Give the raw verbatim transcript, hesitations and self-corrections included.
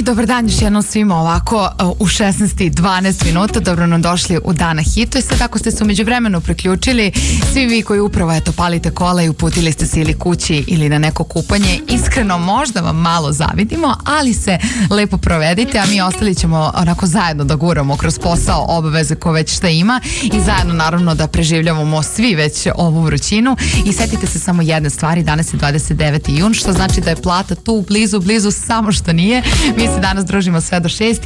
Dobar dan još jednom svima ovako u šesnaest i dvanaest minuta. Dobro nam došli u Dana hitu. I sad ako ste se umeđu vremenu priključili, svi vi koji upravo eto palite kola i uputili ste se ili kući ili na neko kupanje, iskreno možda vam malo zavidimo, ali se lepo provedite, a mi ostali ćemo onako zajedno da guramo kroz posao, obaveze ko već šta ima i zajedno naravno da preživljavamo svi već ovu vrućinu. I setite se samo jedne stvari, danas je dvadeset deveti jun, što znači da je plata tu blizu, blizu, samo što nije. Mi se danas družimo sve do šest